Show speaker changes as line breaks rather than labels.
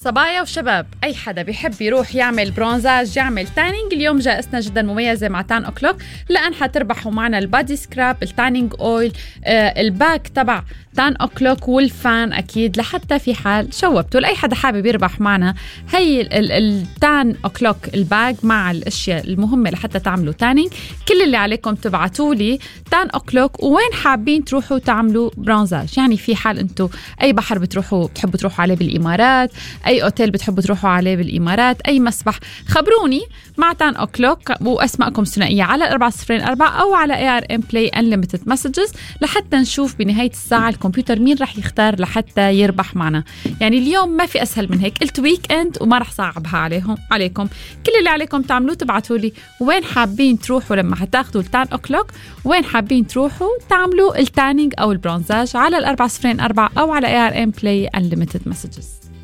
صبايا وشباب، أي حدا بيحب يروح يعمل برونزاج يعمل تانينج، اليوم جائزتنا جدا مميزة مع تان أوكلوك، لأن حتربحوا معنا البادي سكراب، التانينج أويل، الباك تبع تان أوكلوك والفان أكيد، لحتى في حال شوبتوا. لأي حدا حابب يربح معنا هي التان أوكلوك الباج مع الأشياء المهمة لحتى تعملوا تانينج. كل اللي عليكم تبعتوا لي تان أوكلوك وين حابين تروحوا تعملوا برونزاج. يعني في حال أنتوا أي بحر بتحبوا تروحوا عليه بالإمارات، أي أوتيل بتحبوا تروحوا عليه بالإمارات، أي مسبح، خبروني مع تان أوكلوك وأسماءكم ثنائية على 404 أو على ARM Play Unlimited Messages، لحتى نشوف بنهاية الساعة الكمبيوتر مين رح يختار لحتى يربح معنا. يعني اليوم ما في أسهل من هيك، قلت ويك إند وما رح صعبها عليكم. كل اللي عليكم تعملوه تبعتوا لي وين حابين تروحوا لما حتاخدوا التان أوكلوك، وين حابين تروحوا تعملوا التانينج أو البرونزاج على 404 أو على ARM Play Unlimited Messages.